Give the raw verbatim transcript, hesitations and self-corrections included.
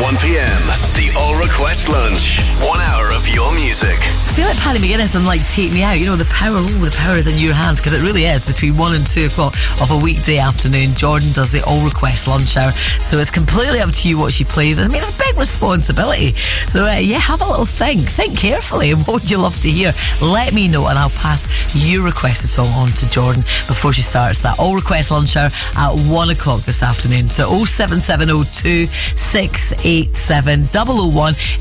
one p.m. The All Request Lunch. One hour of your music. I feel like Paddy McGuinness on like Take Me Out. You know, the power, oh, the power is in your hands, because it really is. Between one and two o'clock of a weekday afternoon, Jordan does the All Request Lunch Hour. So it's completely up to you what she plays. I mean, it's a big responsibility. So uh, yeah, have a little think. Think carefully. What would you love to hear? Let me know and I'll pass your requested song on to Jordan before she starts that All Request Lunch Hour at one o'clock this afternoon. So oh seven seven oh two six eight seven double oh one